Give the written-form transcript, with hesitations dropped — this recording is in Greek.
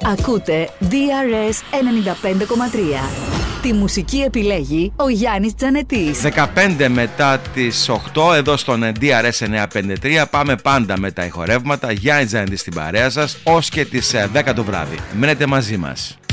Ακούτε DRS 95,3. Τη μουσική επιλέγει ο Γιάννης Τζανετής. 15 μετά τις 8 εδώ στον DRS 953. Πάμε πάντα με τα ηχορεύματα. Γιάννης Τζανετής στην παρέα σας ως και τις 10 το βράδυ. Μένετε μαζί μας.